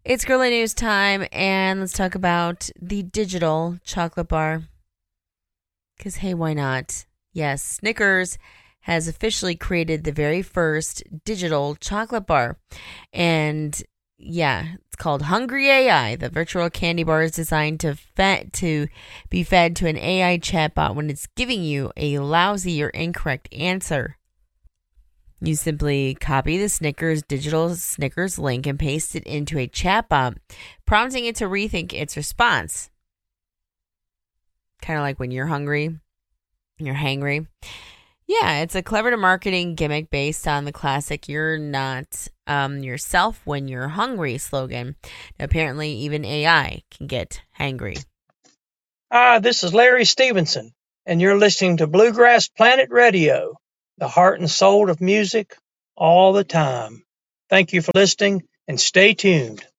It's Girly News time, and let's talk about the digital chocolate bar. Because, hey, why not? Yes, Snickers has officially created the very first digital chocolate bar. And yeah, it's called Hungry AI. The virtual candy bar is designed to be fed to an AI chatbot when it's giving you a lousy or incorrect answer. You simply copy the digital Snickers link and paste it into a chatbot, prompting it to rethink its response. Kind of like when you're hungry, you're hangry. Yeah, it's a clever marketing gimmick based on the classic "You're not yourself when you're hungry" slogan. Now, apparently, even AI can get hangry. This is Larry Stevenson, and you're listening to Bluegrass Planet Radio, the heart and soul of music all the time. Thank you for listening, and stay tuned.